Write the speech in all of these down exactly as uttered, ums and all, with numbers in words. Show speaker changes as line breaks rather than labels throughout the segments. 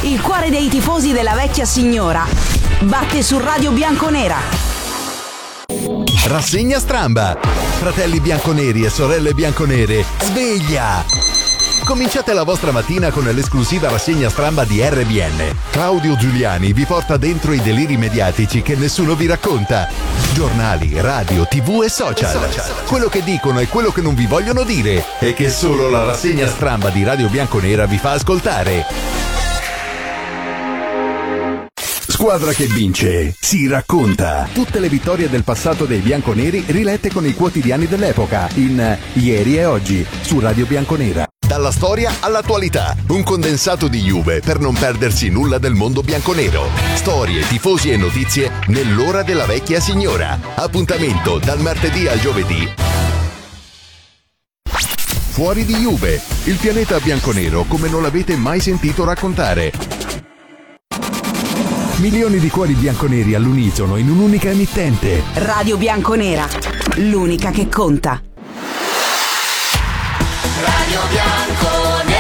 Il cuore dei tifosi della vecchia signora batte su Radio Bianconera.
Rassegna Stramba. Fratelli bianconeri e sorelle bianconere, sveglia! Cominciate la vostra mattina con l'esclusiva rassegna Stramba di R B N. Claudio Giuliani vi porta dentro i deliri mediatici che nessuno vi racconta. Giornali, radio, tv e social. Quello che dicono e quello che non vi vogliono dire e che solo la rassegna Stramba di Radio Bianconera vi fa ascoltare. Squadra che vince, si racconta. Tutte le vittorie del passato dei bianconeri rilette con i quotidiani dell'epoca in Ieri e Oggi su Radio Bianconera. Dalla storia all'attualità, un condensato di Juve per non perdersi nulla del mondo bianconero. Storie, tifosi e notizie nell'ora della vecchia signora. Appuntamento dal martedì al giovedì. Fuori di Juve, il pianeta bianconero come non l'avete mai sentito raccontare. Milioni di cuori bianconeri all'unisono in un'unica emittente.
Radio Bianconera, l'unica che conta.
Radio Bianconera.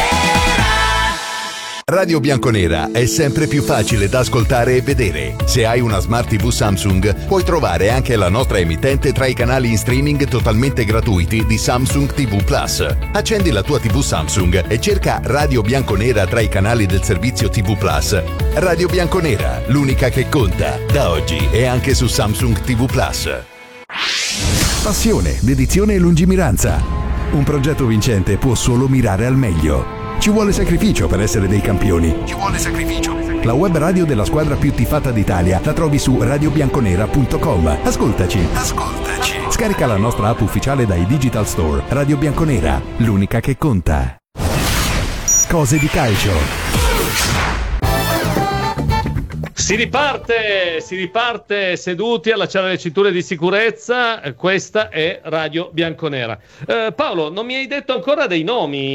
Radio Bianconera è sempre più facile da ascoltare e vedere. Se hai una Smart tivù Samsung, puoi trovare anche la nostra emittente tra i canali in streaming totalmente gratuiti di Samsung tivù Plus. Accendi la tua tivù Samsung e cerca Radio Bianconera tra i canali del servizio tivù Plus. Radio Bianconera, l'unica che conta, da oggi e anche su Samsung tivù Plus. Passione, dedizione e lungimiranza. Un progetto vincente può solo mirare al meglio. Ci vuole sacrificio per essere dei campioni. Ci vuole sacrificio. La web radio della squadra più tifata d'Italia la trovi su radio bianconera punto com. Ascoltaci. Ascoltaci. Scarica la nostra app ufficiale dai Digital Store. Radio Bianconera, l'unica che conta. Cose di calcio.
Si riparte, si riparte seduti, allacciare le cinture di sicurezza. Questa è Radio Bianconera. Eh, Paolo, non mi hai detto ancora dei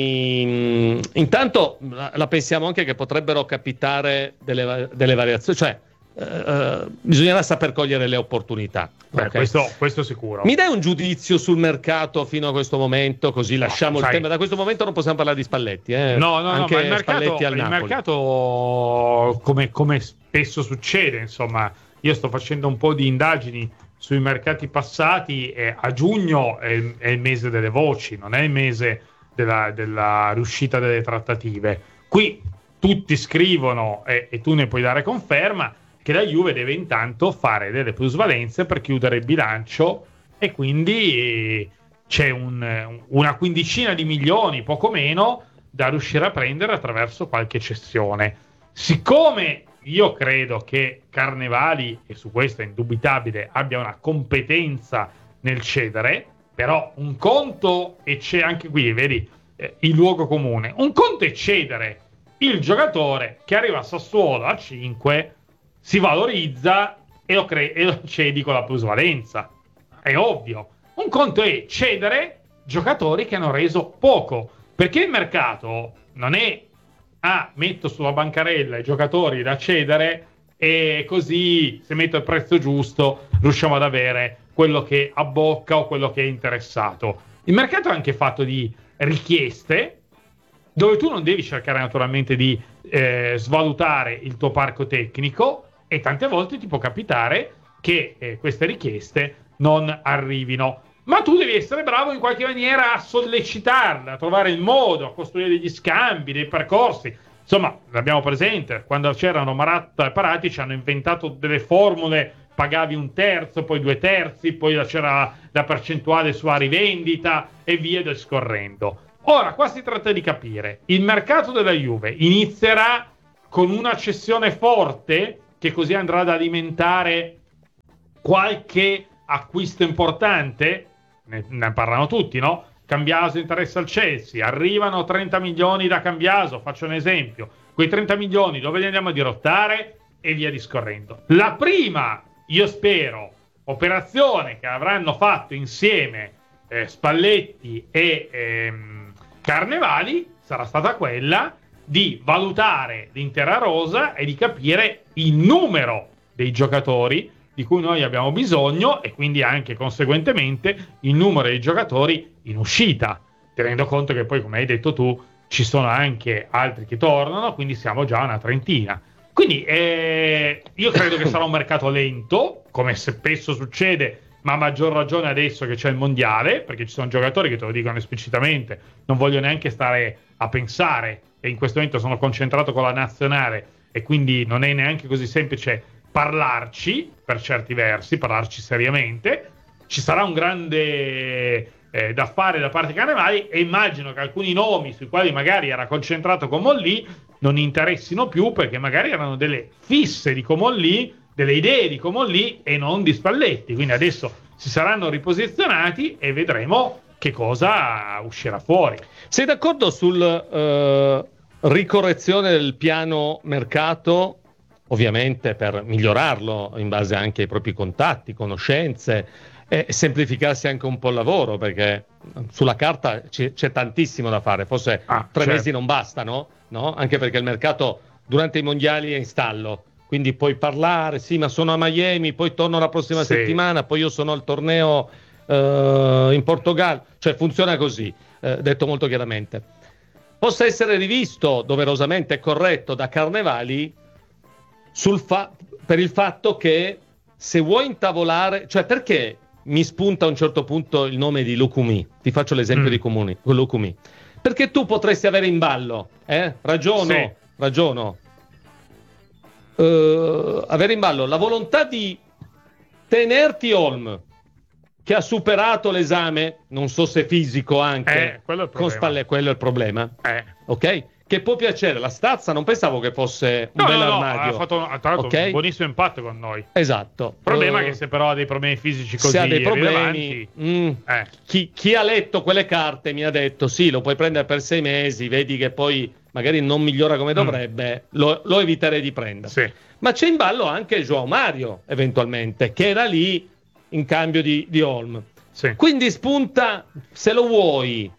nomi. Intanto la pensiamo anche che potrebbero capitare delle, delle variazioni, cioè eh, eh, bisognerà saper cogliere le opportunità.
Beh,
okay?
questo, questo sicuro.
Mi dai un giudizio sul mercato fino a questo momento, così lasciamo
no,
il
sai,
tema. Da questo momento non possiamo parlare di Spalletti. Eh?
No, no,
anche
no, ma il mercato,
al
il mercato come, come spesso succede, insomma, io sto facendo un po' di indagini sui mercati passati e a giugno è il, è il mese delle voci, non è il mese della, della riuscita delle trattative. Qui tutti scrivono, e, e tu ne puoi dare conferma, che la Juve deve intanto fare delle plusvalenze per chiudere il bilancio e quindi c'è un, una quindicina di milioni, poco meno, da riuscire a prendere attraverso qualche cessione. Siccome io credo che Carnevali, e su questo è indubitabile, abbia una competenza nel cedere, però un conto, e c'è anche qui, vedi, eh, il luogo comune, un conto è cedere il giocatore che arriva a Sassuolo a cinque, si valorizza e lo, cre- e lo cedi con la plusvalenza, è ovvio. Un conto è cedere giocatori che hanno reso poco, perché il mercato non è ah, metto sulla bancarella i giocatori da cedere e così se metto il prezzo giusto riusciamo ad avere quello che abbocca o quello che è interessato. Il mercato è anche fatto di richieste dove tu non devi cercare naturalmente di eh, svalutare il tuo parco tecnico, e tante volte ti può capitare che eh, queste richieste non arrivino, ma tu devi essere bravo in qualche maniera a sollecitarle, a trovare il modo, a costruire degli scambi, dei percorsi. Insomma, l'abbiamo presente, quando c'erano Maratta e Parati ci hanno inventato delle formule, pagavi un terzo, poi due terzi, poi c'era la percentuale sulla rivendita e via discorrendo. Ora, qua si tratta di capire, il mercato della Juve inizierà con una cessione forte, che così andrà ad alimentare qualche acquisto importante? Ne, ne parlano tutti, no? Cambiaso interessa al Chelsea, arrivano trenta milioni da Cambiaso, faccio un esempio. Quei trenta milioni dove li andiamo a dirottare? E via discorrendo. La prima, io spero, operazione che avranno fatto insieme eh, Spalletti e ehm, Carnevali sarà stata quella di valutare l'intera rosa e di capire il numero dei giocatori di cui noi abbiamo bisogno e quindi anche conseguentemente il numero dei giocatori in uscita, tenendo conto che poi, come hai detto tu, ci sono anche altri che tornano, quindi siamo già una trentina. Quindi eh, io credo che sarà un mercato lento, come spesso succede, ma a maggior ragione adesso che c'è il mondiale, perché ci sono giocatori che te lo dicono esplicitamente, non voglio neanche stare a pensare, e in questo momento sono concentrato con la nazionale e quindi non è neanche così semplice parlarci, per certi versi, parlarci seriamente. Ci sarà un grande eh, da fare da parte di Carnevali, e immagino che alcuni nomi sui quali magari era concentrato Comolli non interessino più, perché magari erano delle fisse di Comolli, delle idee di Comolli e non di Spalletti. Quindi adesso si saranno riposizionati e vedremo che cosa uscirà fuori.
Sei d'accordo sul eh, ricorrezione del piano mercato, ovviamente per migliorarlo in base anche ai propri contatti, conoscenze, e semplificarsi anche un po' il lavoro, perché sulla carta c'è, c'è tantissimo da fare, forse
ah,
tre
certo.
mesi non bastano, no? Anche perché il mercato durante i mondiali è in stallo, quindi puoi parlare, sì ma sono a Miami, poi torno la prossima
sì.
settimana, poi io sono al torneo eh, in Portogallo, cioè funziona così, eh, detto molto chiaramente. Possa essere rivisto doverosamente e corretto da Carnevali sul fa- per il fatto che se vuoi intavolare, cioè perché mi spunta a un certo punto il nome di Lucumi, ti faccio l'esempio mm. di Comuni, con Lucumi, perché tu potresti avere in ballo, eh? ragiono,
sì.
ragiono, uh, avere in ballo la volontà di tenerti Holm, che ha superato l'esame, non so se fisico anche,
eh, quello è il
con Spalletti, quello è il problema,
eh.
ok? Che può piacere, la Stazza non pensavo che fosse un
no,
bel
no, no,
armadio.
ha fatto un, tra l'altro
okay?
un buonissimo impatto con noi.
Esatto.
Il problema
uh,
è che se però ha dei problemi fisici così
se ha dei problemi, mm,
eh.
chi, chi ha letto quelle carte mi ha detto sì, lo puoi prendere per sei mesi, vedi che poi magari non migliora come dovrebbe, mm. lo, lo eviterei di prendere.
Sì.
Ma c'è in ballo anche João Mario, eventualmente, che era lì in cambio di, di Holm.
Sì.
Quindi spunta, se lo vuoi,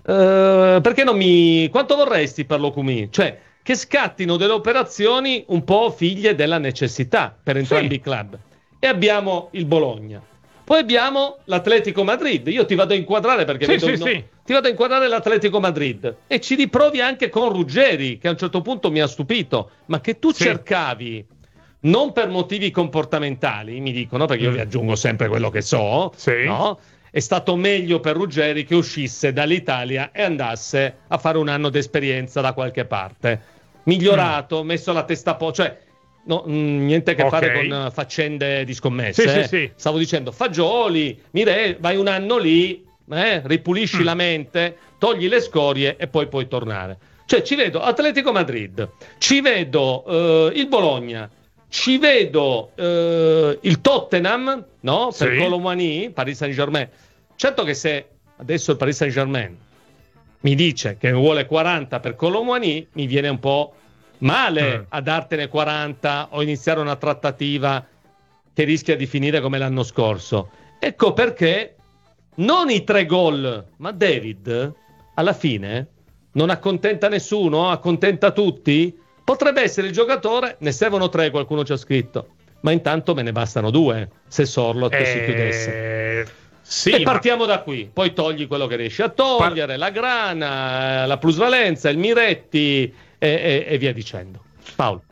Uh, perché non mi... quanto vorresti per Locumi? Cioè, che scattino delle operazioni un po' figlie della necessità per entrambi
sì.
i club. E abbiamo il Bologna. Poi abbiamo l'Atletico Madrid. Io ti vado a inquadrare perché
sì,
vedo
sì,
no...
sì.
ti vado a inquadrare l'Atletico Madrid. E ci riprovi anche con Ruggeri, che a un certo punto mi ha stupito, ma che tu sì. cercavi non per motivi comportamentali, mi dicono, perché io
mm.
vi aggiungo sempre quello che so,
sì.
no? È stato meglio per Ruggeri che uscisse dall'Italia e andasse a fare un anno d'esperienza da qualche parte. Migliorato, mm. messo la testa a posto, cioè no, mh, niente a che okay. fare con uh, faccende di scommesse.
Sì,
eh.
sì, sì.
Stavo dicendo, fagioli, Mire, vai un anno lì, eh, ripulisci mm. la mente, togli le scorie e poi puoi tornare. Cioè ci vedo Atletico Madrid, ci vedo uh, il Bologna, ci vedo uh, il Tottenham, no? Per
sì.
Kolo Muani, Paris Saint-Germain. Certo che se adesso il Paris Saint-Germain mi dice che vuole quaranta per Kolo Muani, mi viene un po' male mm. a dartene quaranta o iniziare una trattativa che rischia di finire come l'anno scorso. Ecco perché non i tre gol, ma David alla fine non accontenta nessuno, accontenta tutti. Potrebbe essere il giocatore, ne servono tre, qualcuno ci ha scritto, ma intanto me ne bastano due se Sorloth eh, si chiudesse.
Sì,
e partiamo ma... da qui, poi togli quello che riesci a togliere, Par... la grana, la plusvalenza, il Miretti e, e, e via dicendo. Paolo.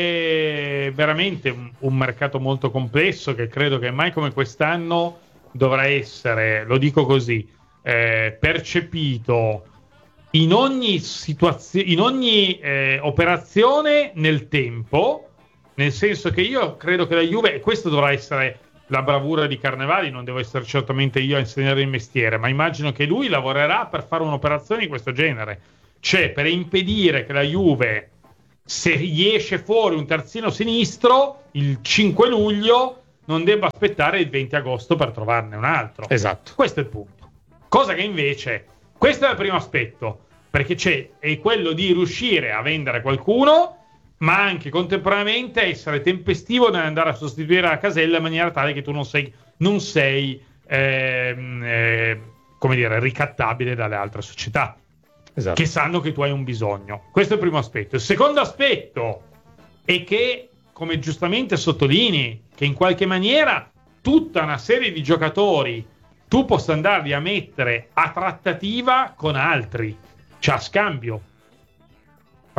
C'è veramente un, un mercato molto complesso che credo che mai come quest'anno dovrà essere, lo dico così, eh, percepito in ogni situazione, in ogni eh, operazione nel tempo, nel senso che io credo che la Juve, e questo dovrà essere la bravura di Carnevali, non devo essere certamente io a insegnare il mestiere, ma immagino che lui lavorerà per fare un'operazione di questo genere, cioè per impedire che la Juve, se gli esce fuori un terzino sinistro il cinque luglio, non debba aspettare il venti agosto per trovarne un altro.
Esatto.
Questo è il punto. Cosa che invece... Questo è il primo aspetto, perché c'è è quello di riuscire a vendere qualcuno, ma anche contemporaneamente essere tempestivo nell'andare a sostituire la casella in maniera tale che tu non sei, non sei ehm, eh, come dire, ricattabile dalle altre società, esatto. che sanno che tu hai un bisogno. Questo è il primo aspetto. Il secondo aspetto è che, come giustamente sottolinei, che in qualche maniera tutta una serie di giocatori tu possa andarli a mettere a trattativa con altri, cioè a scambio,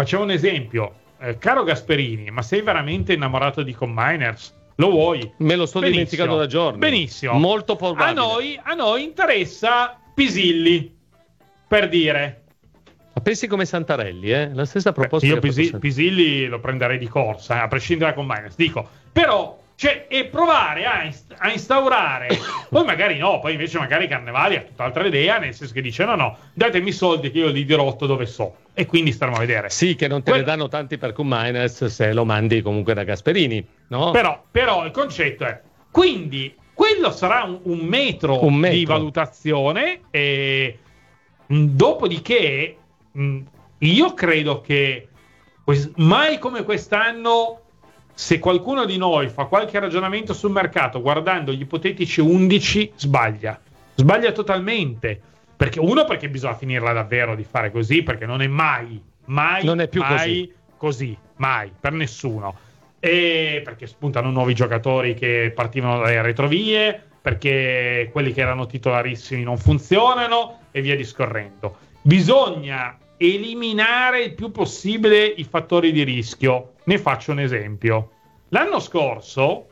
facciamo un esempio, eh, caro Gasperini, ma sei veramente innamorato di Combiners? Lo vuoi?
Me lo sto
Benissimo.
dimenticando da giorni.
Benissimo.
Molto probabile.
A noi, a noi interessa Pisilli, per dire.
Ma pensi come Santarelli, eh? La stessa proposta.
Beh, io
che
Pisi-
fatto
Pisilli lo prenderei di corsa, eh, a prescindere da Combiners. Dico, però, cioè, e provare a, inst- a instaurare, poi magari no, poi invece magari Carnevali ha tutt'altra idea, nel senso che dice no, no, datemi i soldi che io li dirotto dove so. E quindi staremo a vedere.
Sì, che non te
Quello...
ne danno tanti per Combiners se lo mandi comunque da Gasperini, no?
Però, però il concetto è, quindi, quello sarà un, un, metro,
un metro
di valutazione e mh, dopodiché mh, io credo che quest- mai come quest'anno, se qualcuno di noi fa qualche ragionamento sul mercato guardando gli ipotetici undici, sbaglia. Sbaglia totalmente. Perché uno, perché bisogna finirla davvero di fare così, perché non è mai, mai,
non è più
mai
così.
così, mai, per nessuno. E perché spuntano nuovi giocatori che partivano dalle retrovie, perché quelli che erano titolarissimi non funzionano e via discorrendo. Bisogna eliminare il più possibile i fattori di rischio. Ne faccio un esempio. L'anno scorso,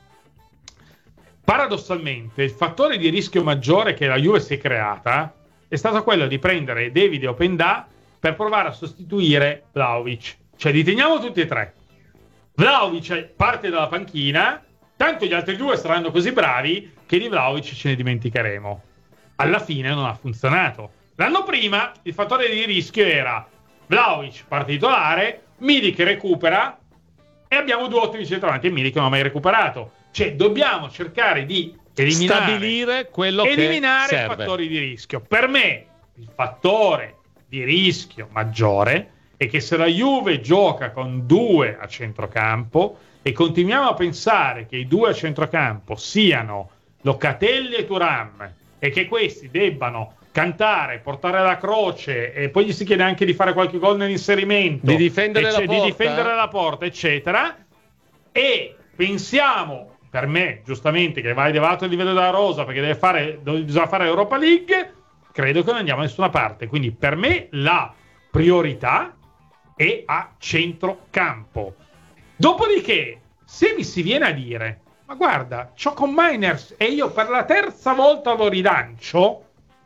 paradossalmente, il fattore di rischio maggiore che la Juve si è creata è stato quello di prendere Davide Openda per provare a sostituire Vlahovic. Cioè li teniamo tutti e tre. Vlahovic parte dalla panchina, tanto gli altri due saranno così bravi che di Vlahovic ce ne dimenticheremo. Alla fine non ha funzionato. L'anno prima il fattore di rischio era Vlahovic parte titolare, Milik che recupera e abbiamo due ottimi centravanti e Milik non ha mai recuperato. Cioè dobbiamo cercare di eliminare,
stabilire quello
eliminare
che
i
serve.
fattori di rischio. Per me il fattore di rischio maggiore è che se la Juve gioca con due a centrocampo e continuiamo a pensare che i due a centrocampo siano Locatelli e Thuram e che questi debbano cantare, portare la croce e poi gli si chiede anche di fare qualche gol nell'inserimento,
di difendere,
ecce-
la, porta.
di difendere la porta, eccetera, e pensiamo, per me, giustamente, che va elevato il livello della rosa perché deve fare, bisogna fare l'Europa League, credo che non andiamo da nessuna parte. Quindi per me la priorità è a centrocampo. Dopodiché, se mi si viene a dire, ma guarda, c'ho Combiners e io per la terza volta lo rilancio,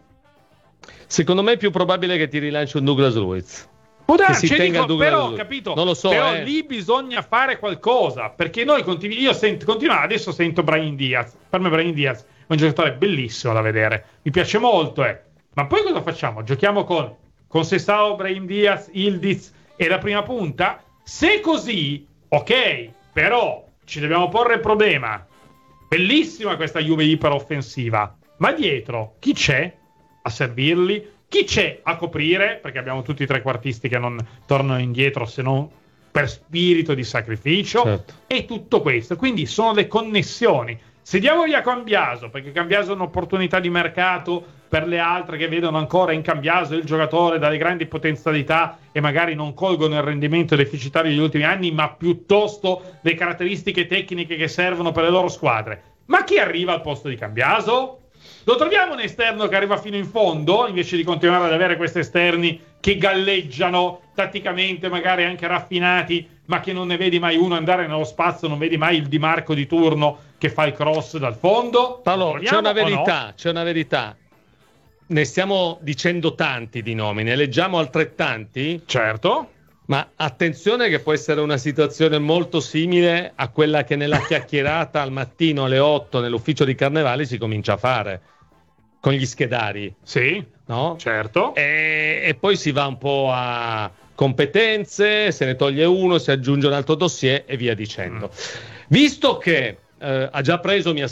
secondo me è più probabile che ti rilanci un Douglas Luiz.
può
Che
darci,
si tenga
dico,
Douglas
però,
Luiz.
capito?
Non lo so,
però
eh.
lì bisogna fare qualcosa, perché noi continu- io sento, continuo, adesso sento Brahim Diaz, per me Brahim Diaz è un giocatore bellissimo da vedere, mi piace molto, eh. Ma poi cosa facciamo? Giochiamo con, con Sessao, Brahim Diaz, Ildiz e la prima punta? Se è così, ok, però ci dobbiamo porre il problema. Bellissima questa Juve iperoffensiva, ma dietro chi c'è a servirli? Chi c'è a coprire? Perché abbiamo tutti i trequartisti che non tornano indietro se non per spirito di sacrificio,
certo.
E tutto questo. Quindi sono le connessioni. Se diamo via Cambiaso, perché Cambiaso è un'opportunità di mercato per le altre che vedono ancora in Cambiaso il giocatore dalle grandi potenzialità e magari non colgono il rendimento deficitario degli ultimi anni, ma piuttosto le caratteristiche tecniche che servono per le loro squadre. Ma chi arriva al posto di Cambiaso? Lo troviamo un esterno che arriva fino in fondo, invece di continuare ad avere questi esterni che galleggiano tatticamente, magari anche raffinati, ma che non ne vedi mai uno andare nello spazio, non vedi mai il Di Marco di turno che fa il cross dal fondo.
Paolo, c'è una verità,
no?
c'è una verità. Ne stiamo dicendo tanti di nomi, ne leggiamo altrettanti?
Certo.
Ma attenzione che può essere una situazione molto simile a quella che nella chiacchierata al mattino alle otto nell'ufficio di Carnevali si comincia a fare con gli schedari.
Sì,
no?
Certo.
E, e poi si va un po' a competenze, se ne toglie uno, si aggiunge un altro dossier e via dicendo. Mm. Visto che eh, ha già preso, mi ha